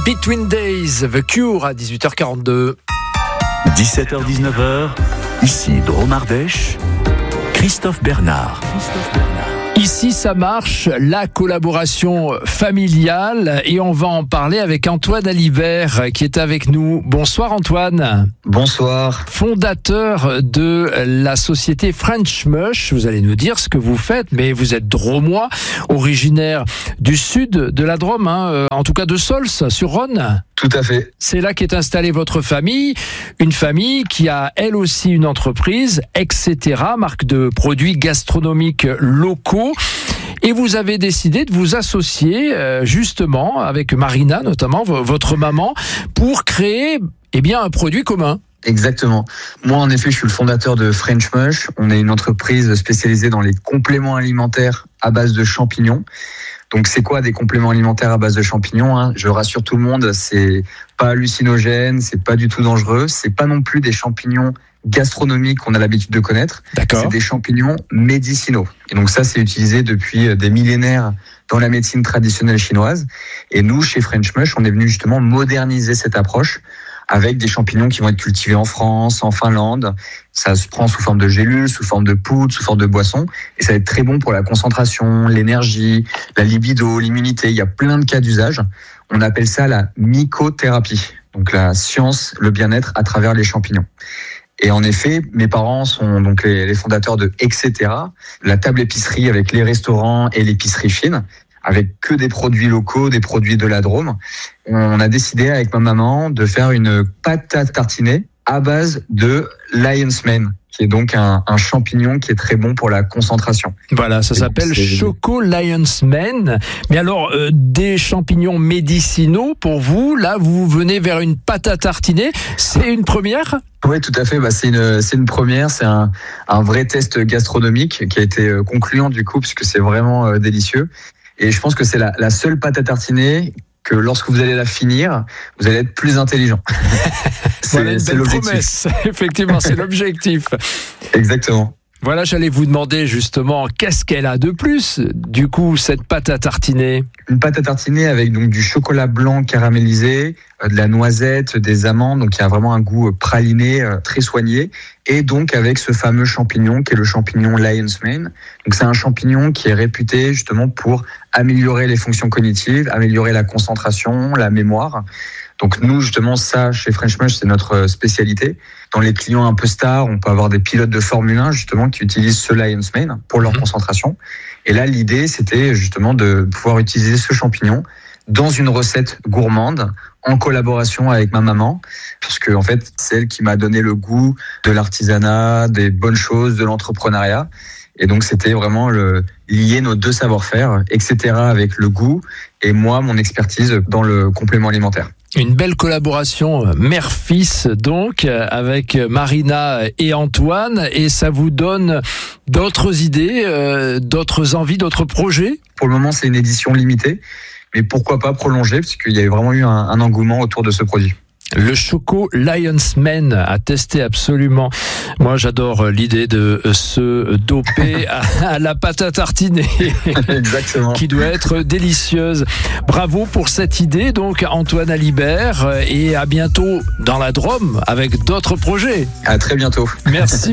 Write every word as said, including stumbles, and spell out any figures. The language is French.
Between Days, The Cure à dix-huit heures quarante-deux. dix-sept heures dix-neuf heures, ici Drôme Ardèche, Christophe Bernard. Christophe Bernard. Ici, ça marche, la collaboration familiale, et on va en parler avec Antoine Alibert qui est avec nous. Bonsoir Antoine. Bonsoir. Fondateur de la société French Mush. Vous allez nous dire ce que vous faites, mais vous êtes dromois, originaire du sud de la Drôme, hein, en tout cas de Sols, sur Rhône. Tout à fait. C'est là qu'est installée votre famille, une famille qui a elle aussi une entreprise, et cetera, marque de produits gastronomiques locaux. Et vous avez décidé de vous associer euh, justement avec Marina, notamment v- votre maman, pour créer eh bien, un produit commun. Exactement. Moi, en effet, je suis le fondateur de French Mush. On est une entreprise spécialisée dans les compléments alimentaires à base de champignons. Donc, c'est quoi des compléments alimentaires à base de champignons, hein ? Je rassure tout le monde, c'est pas hallucinogène, c'est pas du tout dangereux, c'est pas non plus des champignons gastronomiques qu'on a l'habitude de connaître. D'accord. C'est des champignons médicinaux. Et donc ça, c'est utilisé depuis des millénaires dans la médecine traditionnelle chinoise. Et nous, chez French Mush, on est venu justement moderniser cette approche avec des champignons qui vont être cultivés en France, en Finlande. Ça se prend sous forme de gélules, sous forme de poudre, sous forme de boisson. Et ça va être très bon pour la concentration, l'énergie, la libido, l'immunité. Il y a plein de cas d'usage. On appelle ça la mycothérapie. Donc la science, le bien-être à travers les champignons. Et en effet, mes parents sont donc les, les fondateurs de et cetera, la table épicerie avec les restaurants et l'épicerie fine, avec que des produits locaux, des produits de la Drôme. On a décidé avec ma maman de faire une pâte à tartiner à base de Lion's Mane, qui est donc un, un champignon qui est très bon pour la concentration. Voilà, ça Et s'appelle c'est... Choco Lion's Mane. Mais alors, euh, des champignons médicinaux, pour vous, là, vous venez vers une pâte à tartiner. C'est une première ? Oui, tout à fait. Bah, c'est une, c'est une première. C'est un, un vrai test gastronomique qui a été concluant du coup, puisque c'est vraiment euh, délicieux. Et je pense que c'est la, la seule pâte à tartiner que lorsque vous allez la finir, vous allez être plus intelligent. c'est, voilà une c'est belle l'objectif. Promesse. Effectivement, c'est l'objectif. Exactement. Voilà, j'allais vous demander justement qu'est-ce qu'elle a de plus, du coup, cette pâte à tartiner. Une pâte à tartiner avec donc du chocolat blanc caramélisé, de la noisette, des amandes, donc il y a vraiment un goût praliné très soigné, et donc avec ce fameux champignon qui est le champignon Lion's Mane. Donc c'est un champignon qui est réputé justement pour améliorer les fonctions cognitives, améliorer la concentration, la mémoire. Donc nous, justement, ça, chez French Mush, c'est notre spécialité. Dans les clients un peu stars, on peut avoir des pilotes de Formule un, justement, qui utilisent ce Lion's Mane pour leur mmh. concentration. Et là, l'idée, c'était justement de pouvoir utiliser ce champignon dans une recette gourmande, en collaboration avec ma maman, parce que en fait, c'est elle qui m'a donné le goût de l'artisanat, des bonnes choses, de l'entrepreneuriat. Et donc, c'était vraiment le, lier nos deux savoir-faire, et cetera, avec le goût, et moi, mon expertise dans le complément alimentaire. Une belle collaboration mère-fils donc avec Marina et Antoine, et ça vous donne d'autres idées, euh, d'autres envies, d'autres projets ? Pour le moment, c'est une édition limitée, mais pourquoi pas prolonger, parce qu'il y a vraiment eu un, un engouement autour de ce produit. Le Choco Lion's Mane à tester absolument. Moi, j'adore l'idée de se doper à, à la pâte à tartiner. Exactement. Qui doit être délicieuse. Bravo pour cette idée, donc, Antoine Alibert, et à bientôt dans la Drôme avec d'autres projets. À très bientôt. Merci.